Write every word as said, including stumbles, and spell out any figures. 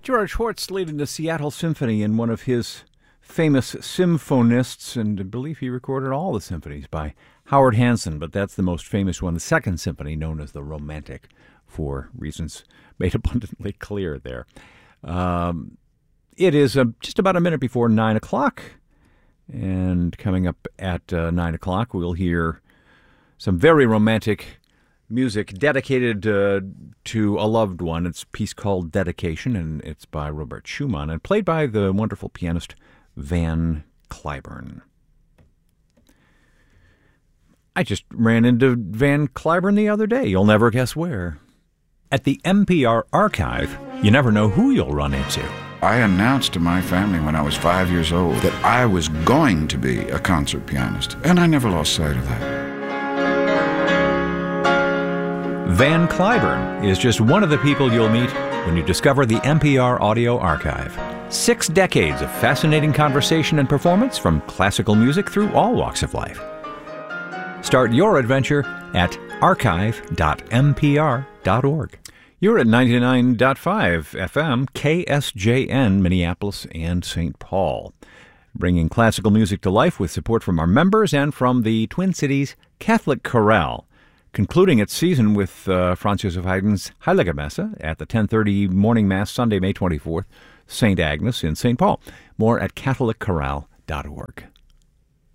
George Hortz leading the Seattle Symphony in one of his famous symphonists, and I believe he recorded all the symphonies by Howard Hanson, but that's the most famous one, the Second Symphony, known as the Romantic, for reasons made abundantly clear there. Um, it is uh, just about a minute before nine o'clock, and coming up at uh, nine o'clock, we'll hear some very romantic music dedicated uh, to a loved one. It's a piece called Dedication, and it's by Robert Schumann, and played by the wonderful pianist Van Cliburn. I just ran into Van Cliburn the other day. You'll never guess where. At the N P R Archive, you never know who you'll run into. I announced to my family when I was five years old that I was going to be a concert pianist, and I never lost sight of that. Van Cliburn is just one of the people you'll meet when you discover the N P R Audio Archive. Six decades of fascinating conversation and performance from classical music through all walks of life. Start your adventure at archive dot n p r dot org. You're at ninety-nine point five F M, K S J N, Minneapolis and Saint Paul, bringing classical music to life with support from our members and from the Twin Cities Catholic Chorale, concluding its season with uh, Franz Joseph Haydn's Heilige Messe at the ten thirty morning Mass Sunday, May twenty-fourth, Saint Agnes in Saint Paul. More at catholic chorale dot org.